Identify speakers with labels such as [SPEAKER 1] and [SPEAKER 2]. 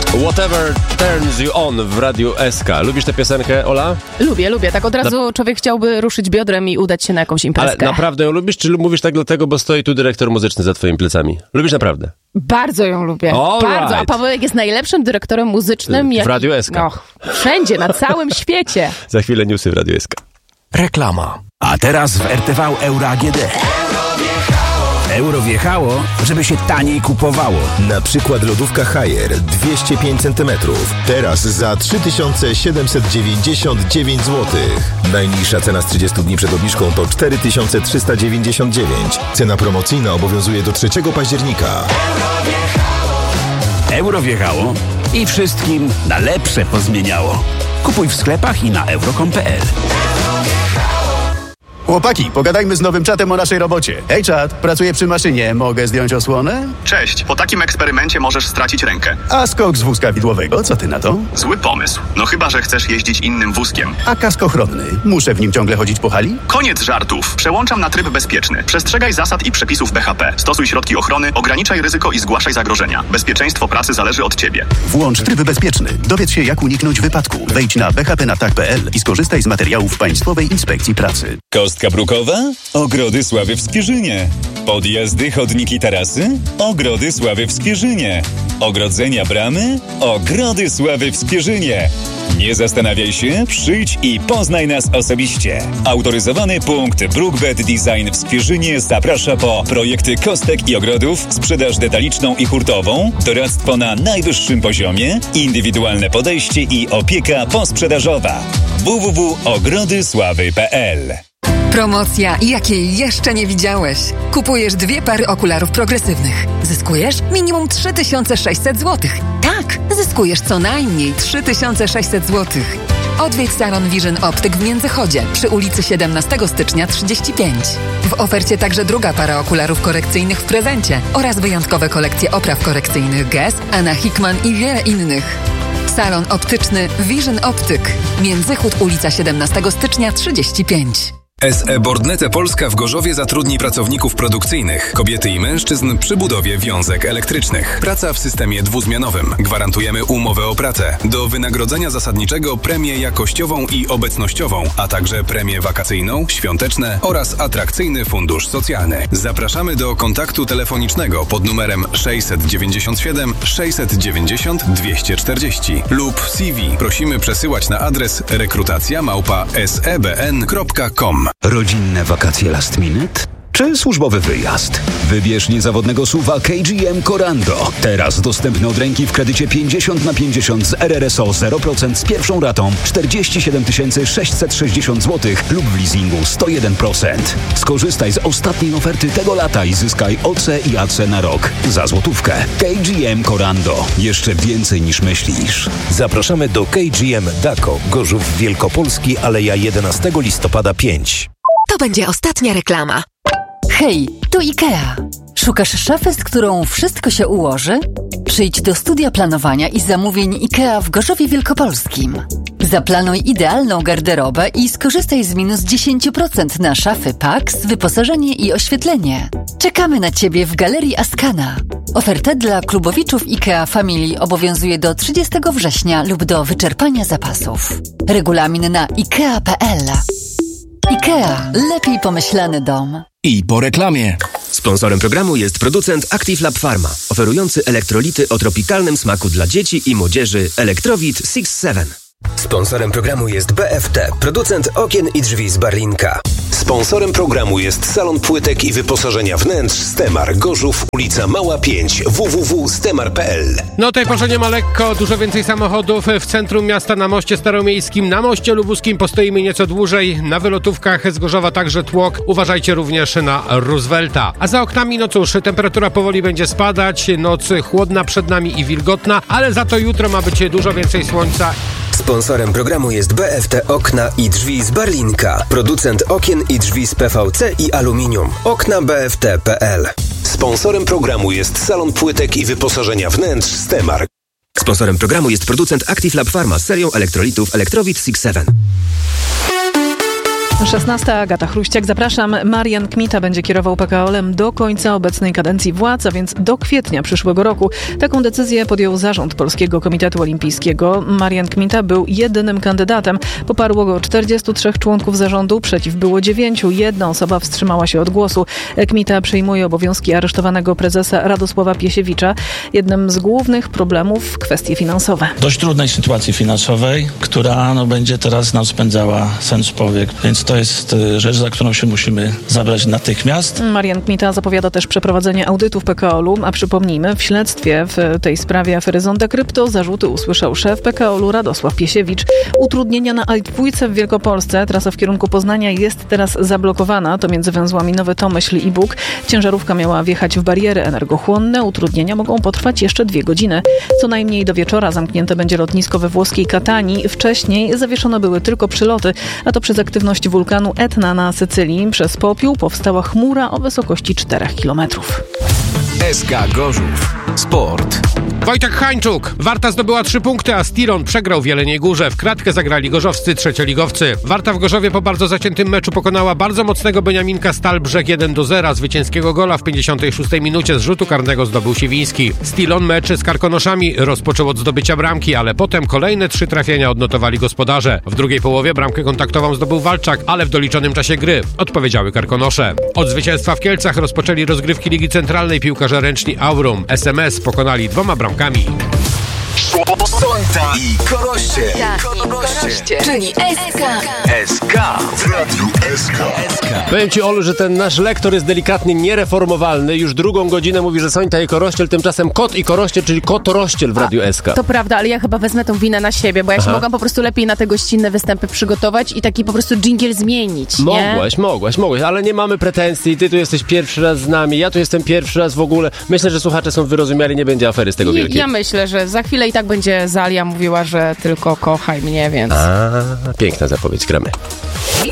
[SPEAKER 1] Whatever Turns You On w Radiu SK. Lubisz tę piosenkę, Ola?
[SPEAKER 2] Lubię. Tak od razu człowiek chciałby ruszyć biodrem i udać się na jakąś imprezkę.
[SPEAKER 1] Ale naprawdę ją lubisz, czy mówisz tak dlatego, bo stoi tu dyrektor muzyczny za twoimi plecami? Lubisz naprawdę?
[SPEAKER 2] Bardzo ją lubię. Bardzo. A Pawełek jest najlepszym dyrektorem muzycznym.
[SPEAKER 1] W Radiu SK.
[SPEAKER 2] Wszędzie, na całym świecie.
[SPEAKER 1] Za chwilę newsy w Radiu SK.
[SPEAKER 3] Reklama. A teraz w RTV Euro AGD. Euro wjechało, żeby się taniej kupowało.
[SPEAKER 4] Na przykład lodówka Haier 205 cm. Teraz za 3799 zł. Najniższa cena z 30 dni przed obniżką to 4399. Cena promocyjna obowiązuje do 3 października.
[SPEAKER 3] Euro wjechało i wszystkim na lepsze pozmieniało. Kupuj w sklepach i na euro.com.pl.
[SPEAKER 5] Chłopaki, pogadajmy z nowym czatem o naszej robocie. Hej czat, pracuję przy maszynie, mogę zdjąć osłonę?
[SPEAKER 6] Cześć, po takim eksperymencie możesz stracić rękę.
[SPEAKER 5] A skok z wózka widłowego, co ty na to?
[SPEAKER 6] Zły pomysł. No chyba, że chcesz jeździć innym wózkiem.
[SPEAKER 5] A kask ochronny, muszę w nim ciągle chodzić po hali?
[SPEAKER 6] Koniec żartów. Przełączam na tryb bezpieczny. Przestrzegaj zasad i przepisów BHP. Stosuj środki ochrony, ograniczaj ryzyko i zgłaszaj zagrożenia. Bezpieczeństwo pracy zależy od ciebie.
[SPEAKER 5] Włącz tryb bezpieczny. Dowiedz się, jak uniknąć wypadku. Wejdź na bhpnatak.pl i skorzystaj z materiałów Państwowej Inspekcji Pracy.
[SPEAKER 7] Kostka brukowa? Ogrody Sławy w Skierzynie. Podjazdy, chodniki, tarasy? Ogrody Sławy w Skierzynie. Ogrodzenia, bramy? Ogrody Sławy w Skierzynie. Nie zastanawiaj się, przyjdź i poznaj nas osobiście. Autoryzowany punkt Brookbed Design w Skierzynie zaprasza po projekty kostek i ogrodów, sprzedaż detaliczną i hurtową, doradztwo na najwyższym poziomie, indywidualne podejście i opieka posprzedażowa. www.ogrodysławy.pl.
[SPEAKER 8] Promocja, jakiej jeszcze nie widziałeś. Kupujesz 2 pary okularów progresywnych. Zyskujesz minimum 3600 zł. Tak, zyskujesz co najmniej 3600 zł. Odwiedź salon Vision Optyk w Międzychodzie przy ulicy 17 stycznia 35. W ofercie także 2 para okularów korekcyjnych w prezencie oraz wyjątkowe kolekcje opraw korekcyjnych Guess, Anna Hickman i wiele innych. Salon optyczny Vision Optyk. Międzychód, ulica 17 stycznia 35.
[SPEAKER 9] SE Bordnete Polska w Gorzowie zatrudni pracowników produkcyjnych, kobiety i mężczyzn przy budowie wiązek elektrycznych. Praca w systemie dwuzmianowym. Gwarantujemy umowę o pracę. Do wynagrodzenia zasadniczego premię jakościową i obecnościową, a także premię wakacyjną, świąteczne oraz atrakcyjny fundusz socjalny. Zapraszamy do kontaktu telefonicznego pod numerem 697 690 240 lub CV. Prosimy przesyłać na adres rekrutacja@sebn.com.
[SPEAKER 3] Rodzinne wakacje last minute? Czy służbowy wyjazd? Wybierz niezawodnego SUV-a KGM Corando. Teraz dostępny od ręki w kredycie 50/50 z RRSO 0% z pierwszą ratą 47 660 zł lub w leasingu 101%. Skorzystaj z ostatniej oferty tego lata i zyskaj OC i AC na rok za złotówkę. KGM Corando. Jeszcze więcej niż myślisz.
[SPEAKER 4] Zapraszamy do KGM Dako, Gorzów Wielkopolski, Aleja 11 listopada 5.
[SPEAKER 8] To będzie ostatnia reklama.
[SPEAKER 10] Hej, tu IKEA. Szukasz szafy, z którą wszystko się ułoży? Przyjdź do studia planowania i zamówień IKEA w Gorzowie Wielkopolskim. Zaplanuj idealną garderobę i skorzystaj z minus 10% na szafy Pax, wyposażenie i oświetlenie. Czekamy na Ciebie w Galerii Askana. Oferta dla klubowiczów IKEA Family obowiązuje do 30 września lub do wyczerpania zapasów. Regulamin na ikea.pl. IKEA. Lepiej pomyślany dom.
[SPEAKER 3] I po reklamie.
[SPEAKER 11] Sponsorem programu jest producent Active Lab Pharma, oferujący elektrolity o tropikalnym smaku dla dzieci i młodzieży Electrowit 6-7. Sponsorem programu jest BFT, producent okien i drzwi z Barlinka.
[SPEAKER 12] Sponsorem programu jest salon płytek i wyposażenia wnętrz Stemar, Gorzów, ulica Mała 5, www.stemar.pl.
[SPEAKER 13] No tej porze nie ma lekko, dużo więcej samochodów w centrum miasta, na moście staromiejskim, na moście lubuskim postoimy nieco dłużej, na wylotówkach z Gorzowa także tłok, uważajcie również na Roosevelta. A za oknami, no cóż, temperatura powoli będzie spadać, noc chłodna przed nami i wilgotna, ale za to jutro ma być dużo więcej słońca.
[SPEAKER 11] Sponsorem programu jest BFT Okna i Drzwi z Barlinka. Producent okien i drzwi z PVC i aluminium. Okna BFT.pl.
[SPEAKER 12] Sponsorem programu jest salon płytek i wyposażenia wnętrz Stemar.
[SPEAKER 11] Sponsorem programu jest producent Active Lab Pharma z serią elektrolitów Electrowit 6-7.
[SPEAKER 14] 16. Agata Chruściak. Zapraszam. Marian Kmita będzie kierował PKO-em do końca obecnej kadencji władz, a więc do kwietnia przyszłego roku. Taką decyzję podjął zarząd Polskiego Komitetu Olimpijskiego. Marian Kmita był jedynym kandydatem. Poparło go 43 członków zarządu, przeciw było 9. Jedna osoba wstrzymała się od głosu. Kmita przejmuje obowiązki aresztowanego prezesa Radosława Piesiewicza. Jednym z głównych problemów kwestie finansowe.
[SPEAKER 15] Dość trudnej sytuacji finansowej, która będzie teraz nam spędzała sen z powiek, więc to jest rzecz, za którą się musimy zabrać natychmiast.
[SPEAKER 14] Marian Kmita zapowiada też przeprowadzenie audytu w PKO-u, a przypomnijmy, w śledztwie w tej sprawie afery Zonda Krypto zarzuty usłyszał szef PKO-u Radosław Piesiewicz. Utrudnienia na A2 w Wielkopolsce. Trasa w kierunku Poznania jest teraz zablokowana. To między węzłami Nowy Tomyśl i Bóg. Ciężarówka miała wjechać w bariery energochłonne. Utrudnienia mogą potrwać jeszcze 2 godziny. Co najmniej do wieczora zamknięte będzie lotnisko we włoskiej Katanii. Wcześniej zawieszone były tylko przyloty, a to przez aktywność wulkanu Etna na Sycylii. Przez popiół powstała chmura o wysokości 4 kilometrów.
[SPEAKER 11] SK Gorzów. Sport.
[SPEAKER 13] Wojtek Hańczuk. Warta zdobyła 3 punkty, a Stilon przegrał w Jeleniej Górze. W kratkę zagrali gorzowscy trzecioligowcy. Warta w Gorzowie po bardzo zaciętym meczu pokonała bardzo mocnego Beniaminka Stal Brzeg 1-0. Zwycięskiego gola w 56 minucie z rzutu karnego zdobył Siwiński. Stilon mecz z Karkonoszami rozpoczął od zdobycia bramki, ale potem kolejne 3 trafienia odnotowali gospodarze. W drugiej połowie bramkę kontaktową zdobył Walczak, ale w doliczonym czasie gry odpowiedziały Karkonosze. Od zwycięstwa w Kielcach rozpoczęli rozgrywki Ligi Centralnej piłkarze ręczni Aurum. SMS pokonali 2 bramkami.
[SPEAKER 11] Sonta i Koroście.
[SPEAKER 8] Czyli SK.
[SPEAKER 11] SK w Radiu SK.
[SPEAKER 1] Powiem ci, Olu, że ten nasz lektor jest delikatnie niereformowalny. Już 2 godzinę mówi, że Sońta i Korościel, tymczasem Kot i Korościel, czyli Kotorościel w Radiu SK.
[SPEAKER 2] To prawda, ale ja chyba wezmę tą winę na siebie, bo ja się mogłam po prostu lepiej na te gościnne występy przygotować i taki po prostu dżingiel zmienić, nie?
[SPEAKER 1] Mogłaś, ale nie mamy pretensji. Ty tu jesteś pierwszy raz z nami, ja tu jestem pierwszy raz w ogóle. Myślę, że słuchacze są wyrozumiali, nie będzie afery z tego wielkiej.
[SPEAKER 2] Ja myślę, że za chwilę i tak będzie Zalia mówiła, że tylko kochaj mnie, więc...
[SPEAKER 1] Piękna zapowiedź, gramy.